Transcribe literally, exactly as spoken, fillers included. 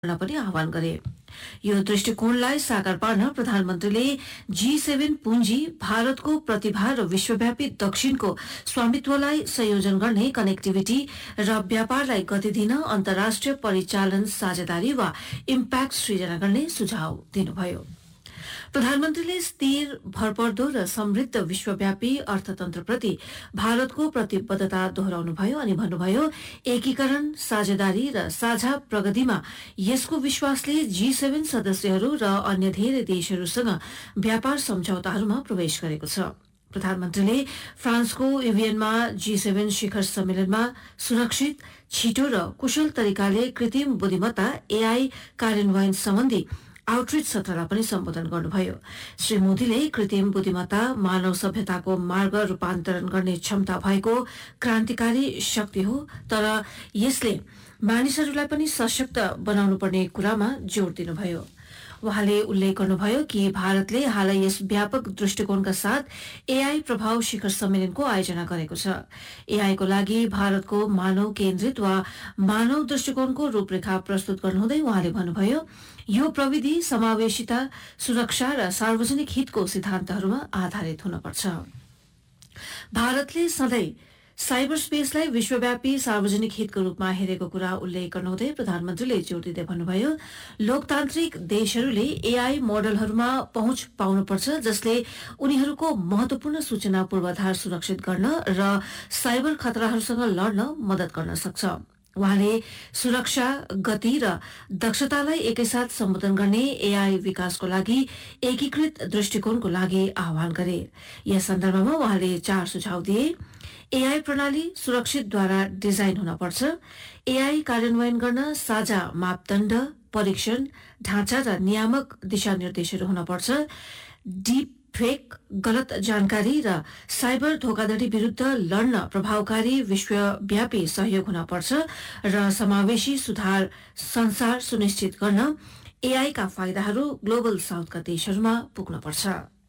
गर्न पनि आह्वान गरे। यो दृष्टिकोणलाई साकार पार्न प्रधानमन्त्रीले जी सेभेन पुँजी, भारतको प्रतिभा र विश्वव्यापी दक्षिणको स्वामित्वलाई संयोजन गर्ने कनेक्टिभिटी र व्यापारलाई गति दिन अन्तर्राष्ट्रिय परिचालन साझेदारी वा इम्प्याक्ट सृजना गर्ने सुझाव दिनुभयो। प्रधानमन्त्रीले स्थिर, भरपर्दो र समृद्ध विश्वव्यापी अर्थतन्त्रप्रति भारतको प्रतिबद्धता दोहोऱ्याउनुभयो अनि भन्नुभयो, एकीकरण, साझेदारी र साझा प्रगतिमा यसको विश्वासले जी सेभेन सदस्यहरू र अन्य धेरै देशहरूसँग व्यापार सम्झौताहरूमा प्रवेश गरेको छ। प्रधानमन्त्रीले फ्रान्सको एभियनमा जी सेभेन शिखर सम्मेलनमा सुरक्षित, छिटो र कुशल तरिकाले कृत्रिम बुद्धिमत्ता एआई कार्यान्वयन सम्बन्धी आउटरिच सत्रलाई पनि सम्बोधन गर्नुभयो। श्री मोदीले कृत्रिम बुद्धिमत्ता मानव सभ्यताको मार्ग रूपान्तरण गर्ने क्षमता भएको क्रान्तिकारी शक्ति हो, तर यसले मानिसहरूलाई पनि सशक्त बनाउनु पर्ने कुरामा जोड़ दिनुभयो। उहाँले उल्लेख गर्नुभयो कि भारतले हालै यस व्यापक दृष्टिकोणका साथ एआई प्रभाव शिखर सम्मेलनको आयोजना गरेको छ। एआईको लागि भारतको मानव केन्द्रित वा मानव दृष्टिकोणको रूपरेखा प्रस्तुत गर्नुहुँदै उहाँले भन्नुभयो, यो प्रविधि समावेशिता, सुरक्षा र सार्वजनिक हितको सिद्धान्तहरूमा आधारित हुनुपर्छ। भारतले सधैँ साइबर स्पेसलाई विश्वव्यापी सार्वजनिक हितको रूपमा हेरेको कुरा उल्लेख गर्नुहुँदै प्रधानमन्त्रीले जोड़ दिँदै भन्नुभयो, लोकतान्त्रिक देशहरूले एआई मोडलहरूमा पहुँच पाउनुपर्छ जसले उनीहरूको महत्वपूर्ण सूचना पूर्वाधार सुरक्षित गर्न र साइबर खतराहरूसँग लड्न मदत गर्न सक्छ। उहाँले सुरक्षा, गति र दक्षतालाई एकैसाथ सम्बोधन गर्ने एआई विकासको लागि एकीकृत दृष्टिकोणको लागि आह्वान गरे। यस सन्दर्भमा उहाँले चार सुझाव दिए। एआई प्रणाली सुरक्षितद्वारा डिजाइन हुनपर्छ। एआई कार्यान्वयन गर्न साझा मापदण्ड, परीक्षण, ढाँचा र नियामक दिशानिर्देशहरू हुनपर्छ। डीप फेक, गलत जानकारी र साइबर धोखाधड़ी विरूद्ध लड्न प्रभावकारी विश्वव्यापी सहयोग हुनपर्छ र समावेशी सुधार संसार सुनिश्चित गर्न एआई का फाइदाहरू ग्लोबल साउथका देशहरूमा पुग्नुपर्छ।